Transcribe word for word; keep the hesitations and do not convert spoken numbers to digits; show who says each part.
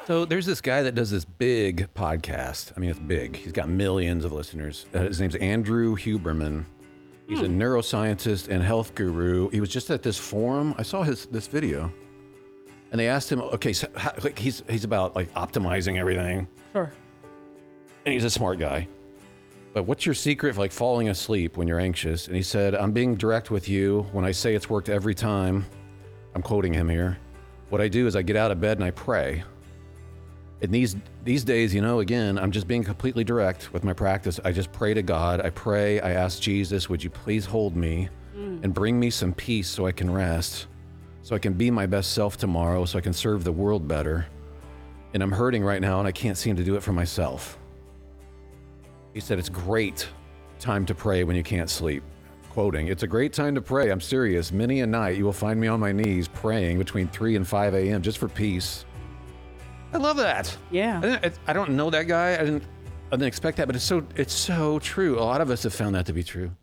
Speaker 1: So there's this guy that does this big podcast. I mean, it's big. He's got millions of listeners. Uh, his name's Andrew Huberman. He's hmm. a neuroscientist and health guru. He was just at this forum. I saw his this video, and they asked him, okay, so how, like he's he's about like optimizing everything.
Speaker 2: Sure.
Speaker 1: And he's a smart guy. But what's your secret for like falling asleep when you're anxious? And he said, I'm being direct with you. When I say it's worked every time, I'm quoting him here. What I do is I get out of bed and I pray. And these these days, you know, again, I'm just being completely direct with my practice. I just pray to God. I pray, I ask Jesus, would you please hold me mm. and bring me some peace so I can rest, so I can be my best self tomorrow, so I can serve the world better. And I'm hurting right now and I can't seem to do it for myself. He said, it's great time to pray when you can't sleep. Quoting, it's a great time to pray. I'm serious. Many a night you will find me on my knees praying between three and five a.m. just for peace. I love that.
Speaker 2: Yeah.
Speaker 1: I, didn't, I don't know that guy. I didn't. I didn't expect that, but it's so it's so true. A lot of us have found that to be true.